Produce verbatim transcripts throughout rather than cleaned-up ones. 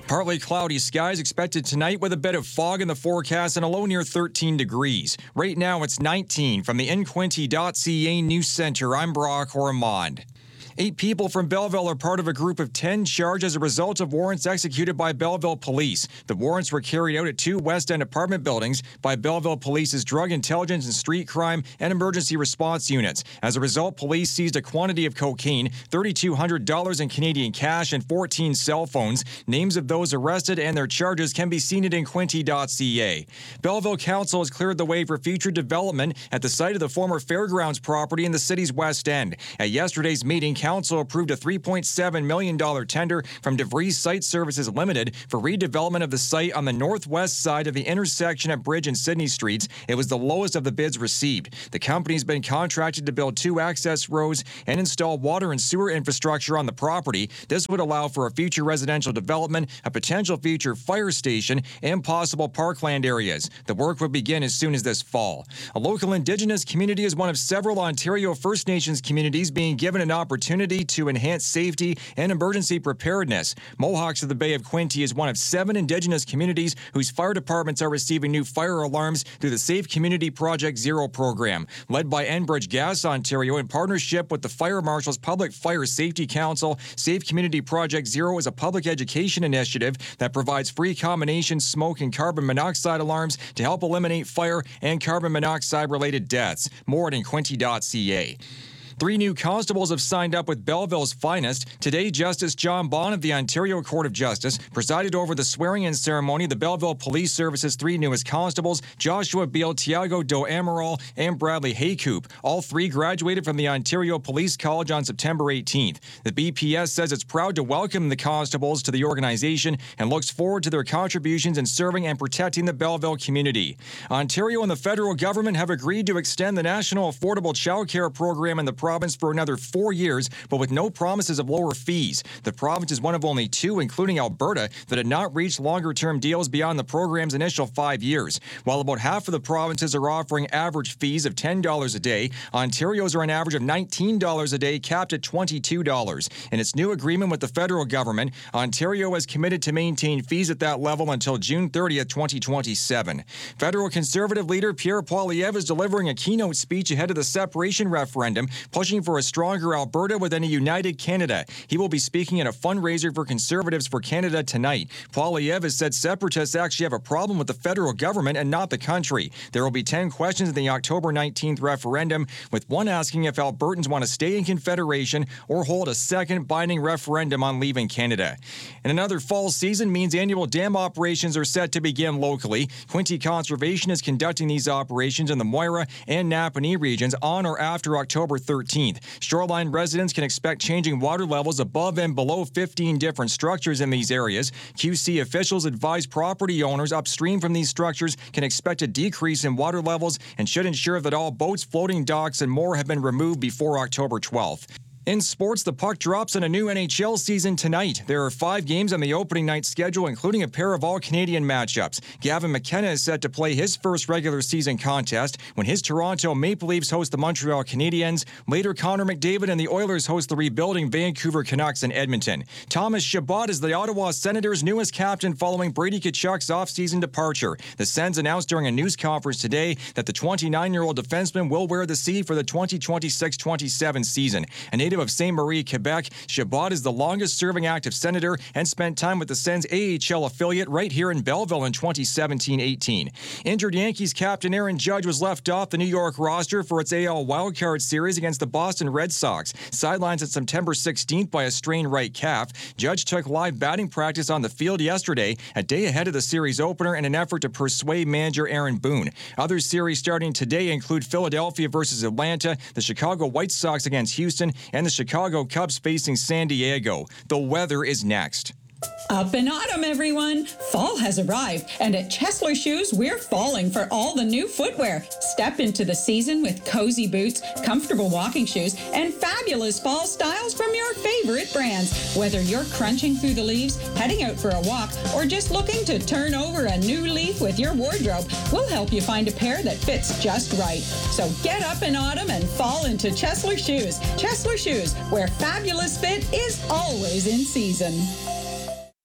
Partly cloudy skies expected tonight with a bit of fog in the forecast and a low near thirteen degrees. Right now it's nineteen. From the N Quinte dot C A News Center, I'm Brock Ormond. Eight people from Belleville are part of a group of ten charged as a result of warrants executed by Belleville Police. The warrants were carried out at two West End apartment buildings by Belleville Police's Drug Intelligence and Street Crime and Emergency Response units. As a result, police seized a quantity of cocaine, three thousand two hundred dollars in Canadian cash, and fourteen cell phones. Names of those arrested and their charges can be seen at N Quinte dot C A. Belleville Council has cleared the way for future development at the site of the former fairgrounds property in the city's West End. At yesterday's meeting, Council approved a three point seven million dollars tender from DeVries Site Services Limited for redevelopment of the site on the northwest side of the intersection at Bridge and Sydney Streets. It was the lowest of the bids received. The company's been contracted to build two access roads and install water and sewer infrastructure on the property. This would allow for a future residential development, a potential future fire station, and possible parkland areas. The work would begin as soon as this fall. A local Indigenous community is one of several Ontario First Nations communities being given an opportunity to to enhance safety and emergency preparedness. Mohawks of the Bay of Quinte is one of seven Indigenous communities whose fire departments are receiving new fire alarms through the Safe Community Project Zero program. Led by Enbridge Gas Ontario in partnership with the Fire Marshal's Public Fire Safety Council, Safe Community Project Zero is a public education initiative that provides free combination smoke and carbon monoxide alarms to help eliminate fire and carbon monoxide-related deaths. More at N Quinte dot C A. Three new constables have signed up with Belleville's finest. Today, Justice John Bond of the Ontario Court of Justice presided over the swearing-in ceremony of the Belleville Police Service's three newest constables, Joshua Beal, Tiago Do Amaral, and Bradley Haycoop. All three graduated from the Ontario Police College on September eighteenth. The B P S says it's proud to welcome the constables to the organization and looks forward to their contributions in serving and protecting the Belleville community. Ontario and the federal government have agreed to extend the National Affordable Child Care Program in the province for another four years, but with no promises of lower fees. The province is one of only two, including Alberta, that had not reached longer-term deals beyond the program's initial five years. While about half of the provinces are offering average fees of ten dollars a day, Ontario's are an average of nineteen dollars a day, capped at twenty-two dollars. In its new agreement with the federal government, Ontario has committed to maintain fees at that level until June thirtieth, twenty twenty-seven. Federal Conservative leader Pierre Poilievre is delivering a keynote speech ahead of the separation referendum, pushing for a stronger Alberta within a united Canada. He will be speaking at a fundraiser for Conservatives for Canada tonight. Poilievre has said separatists actually have a problem with the federal government and not the country. There will be ten questions in the October nineteenth referendum, with one asking if Albertans want to stay in Confederation or hold a second binding referendum on leaving Canada. And another fall season means annual dam operations are set to begin locally. Quinte Conservation is conducting these operations in the Moira and Napanee regions on or after October thirteenth. Shoreline residents can expect changing water levels above and below fifteen different structures in these areas. Q C officials advise property owners upstream from these structures can expect a decrease in water levels and should ensure that all boats, floating docks, and more have been removed before October twelfth. In sports, the puck drops in a new N H L season tonight. There are five games on the opening night schedule, including a pair of all-Canadian matchups. Gavin McKenna is set to play his first regular season contest when his Toronto Maple Leafs host the Montreal Canadiens. Later, Connor McDavid and the Oilers host the rebuilding Vancouver Canucks in Edmonton. Thomas Chabot is the Ottawa Senators' newest captain following Brady Tkachuk's off-season departure. The Sens announced during a news conference today that the twenty-nine-year-old defenseman will wear the C for the twenty twenty-six twenty-seven season. A native of Saint Marie, Quebec, Chabot is the longest-serving active Senator and spent time with the Sens A H L affiliate right here in Belleville in twenty seventeen eighteen. Injured Yankees captain Aaron Judge was left off the New York roster for its A L wildcard series against the Boston Red Sox. Sidelined at September sixteenth by a strained right calf, Judge took live batting practice on the field yesterday, a day ahead of the series opener, in an effort to persuade manager Aaron Boone. Other series starting today include Philadelphia versus Atlanta, the Chicago White Sox against Houston, and the Chicago Cubs facing San Diego. The weather is next. Up in autumn, everyone! Fall has arrived, and at Chesler Shoes, we're falling for all the new footwear. Step into the season with cozy boots, comfortable walking shoes, and fabulous fall styles from your favorite brands. Whether you're crunching through the leaves, heading out for a walk, or just looking to turn over a new leaf with your wardrobe, we'll help you find a pair that fits just right. So get up in autumn and fall into Chesler Shoes. Chesler Shoes, where fabulous fit is always in season.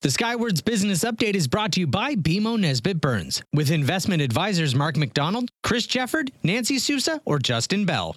The Skywards Business Update is brought to you by B M O Nesbitt Burns, with investment advisors Mark McDonald, Chris Jefford, Nancy Sousa, or Justin Bell.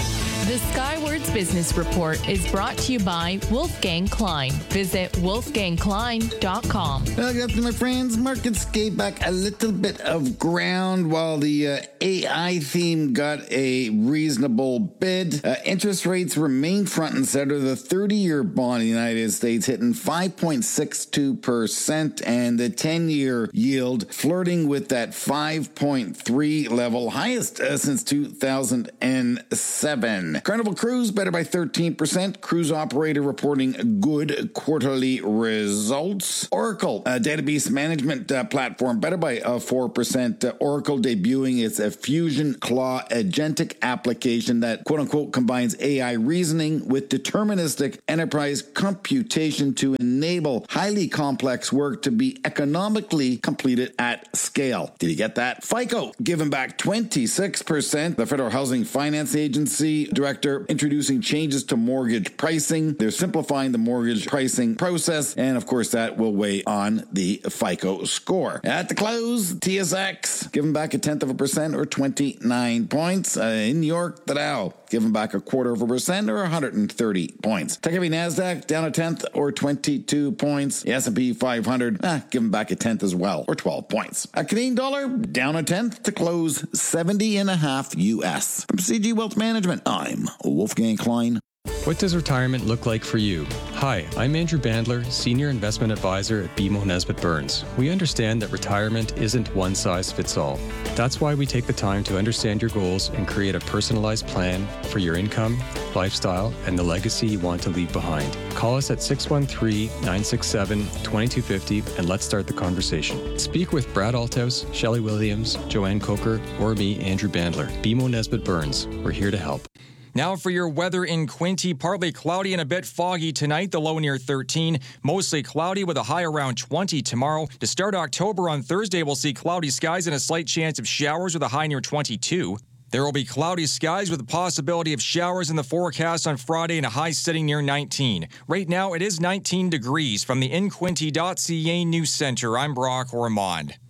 The Skywards Business Report is brought to you by Wolfgang Klein. Visit wolfgang klein dot com. Well, good afternoon, my friends. Markets gave back a little bit of ground while the uh, A I theme got a reasonable bid. Uh, interest rates remain front and center. The thirty-year bond in the United States hitting five point six two percent and the ten-year yield flirting with that five point three level, highest uh, since two thousand seven. Carnival Cruise better by thirteen percent. Cruise operator reporting good quarterly results. Oracle, a database management uh, platform, better by uh, four percent. Uh, Oracle debuting its uh, Fusion Claw agentic application that, quote-unquote, combines A I reasoning with deterministic enterprise computation to enable highly complex work to be economically completed at scale. Did you get that? FICO giving back twenty-six percent. The Federal Housing Finance Agency director introducing changes to mortgage pricing. They're simplifying the mortgage pricing process, and of course that will weigh on the FICO score. At the close, T S X giving back a tenth of a percent or twenty-nine points. Uh, in New York, the Dow giving back a quarter of a percent or one hundred thirty points. Tech-heavy NASDAQ down a tenth or twenty-two points. The S and P five hundred ah, giving back a tenth as well or twelve points. A Canadian dollar down a tenth to close seventy and a half U S. From C G Wealth Management, I'm Wolfgang Klein. What does retirement look like for you? Hi, I'm Andrew Bandler, Senior Investment Advisor at B M O Nesbitt Burns. We understand that retirement isn't one size fits all. That's why we take the time to understand your goals and create a personalized plan for your income, lifestyle, and the legacy you want to leave behind. Call us at six one three, nine six seven, two two five zero and let's start the conversation. Speak with Brad Althaus, Shelley Williams, Joanne Coker, or me, Andrew Bandler. B M O Nesbitt Burns. We're here to help. Now for your weather in Quinte, partly cloudy and a bit foggy tonight, the low near thirteen. Mostly cloudy with a high around twenty tomorrow. To start October on Thursday, we'll see cloudy skies and a slight chance of showers with a high near twenty-two. There will be cloudy skies with a possibility of showers in the forecast on Friday and a high sitting near nineteen. Right now, it is nineteen degrees. From the in quinte dot c a News Center, I'm Brock Ormond.